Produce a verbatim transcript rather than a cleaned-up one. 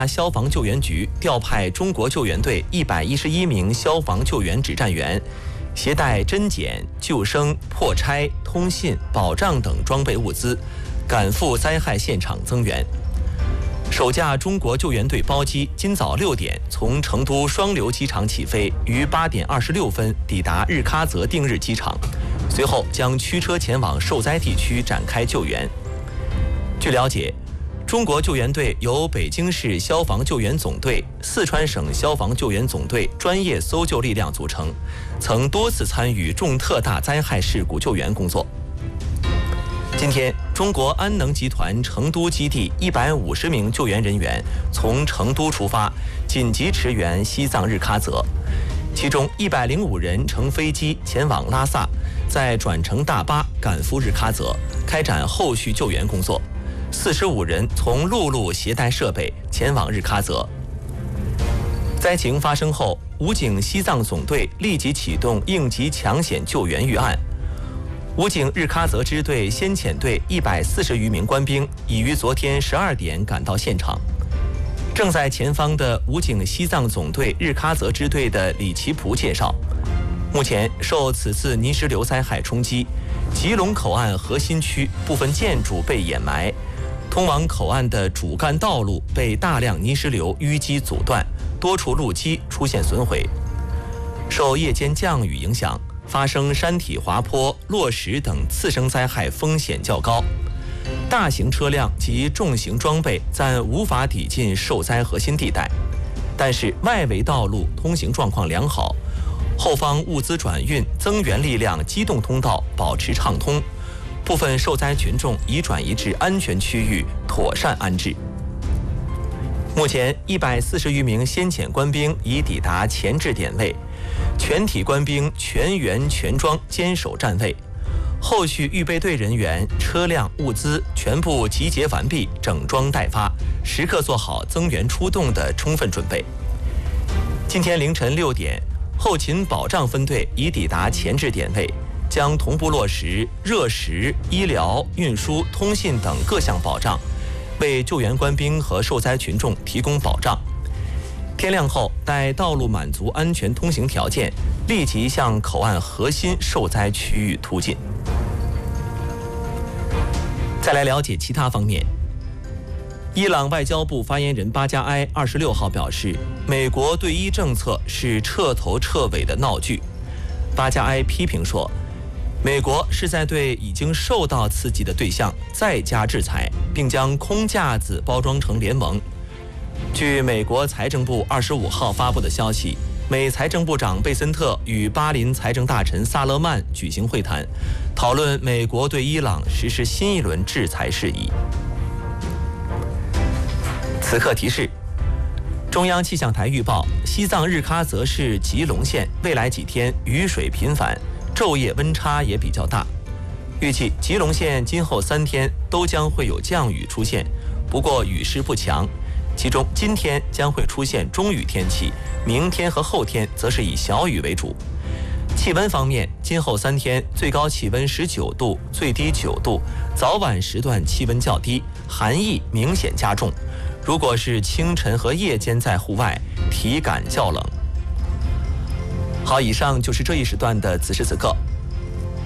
消防救援局调派中国救援队一百一十一名消防救援指战员，携带侦检、救生、破拆、通信、保障等装备物资，赶赴灾害现场增援。首架中国救援队包机今早六点从成都双流机场起飞，于八点二十六分抵达日喀则定日机场，随后将驱车前往受灾地区展开救援。据了解，中国救援队由北京市消防救援总队、四川省消防救援总队专业搜救力量组成，曾多次参与重特大灾害事故救援工作。今天，中国安能集团成都基地一百五十名救援人员从成都出发，紧急驰援西藏日喀则，其中一百零五人乘飞机前往拉萨，再转乘大巴赶赴日喀则，开展后续救援工作。四十五人从陆路携带设备前往日喀则。灾情发生后，武警西藏总队立即启动应急抢险救援预案。武警日喀则支队先遣队一百四十余名官兵已于昨天十二点赶到现场。正在前方的武警西藏总队日喀则支队的李奇蒲介绍，目前受此次泥石流灾害冲击，吉隆口岸核心区部分建筑被掩埋，通往口岸的主干道路被大量泥石流淤积阻断，多处路基出现损毁。受夜间降雨影响，发生山体滑坡、落石等次生灾害风险较高，大型车辆及重型装备暂无法抵近受灾核心地带，但是外围道路通行状况良好，后方物资转运、增援力量机动通道保持畅通，部分受灾群众已转移至安全区域妥善安置。目前，一百四十余名先遣官兵已抵达前置点位，全体官兵全员全装坚守站位，后续预备队人员、车辆、物资全部集结完毕，整装待发，时刻做好增援出动的充分准备。今天凌晨六点，后勤保障分队已抵达前置点位，将同步落实热食、医疗、运输、通信等各项保障，为救援官兵和受灾群众提供保障。天亮后，待道路满足安全通行条件，立即向口岸核心受灾区域突进。再来了解其他方面。伊朗外交部发言人巴加埃二十六号表示，美国对伊政策是彻头彻尾的闹剧。巴加埃批评说，美国是在对已经受到刺激的对象再加制裁，并将空架子包装成联盟。据美国财政部二十五号发布的消息，美财政部长贝森特与巴林财政大臣萨勒曼举行会谈，讨论美国对伊朗实施新一轮制裁事宜。此刻提示：中央气象台预报，西藏日喀则市吉隆县未来几天雨水频繁，昼夜温差也比较大。预计吉隆县今后三天都将会有降雨出现，不过雨势不强。其中今天将会出现中雨天气，明天和后天则是以小雨为主。气温方面，今后三天最高气温十九度，最低九度，早晚时段气温较低，寒意明显加重。如果是清晨和夜间在户外，体感较冷。好，以上就是这一时段的此时此刻。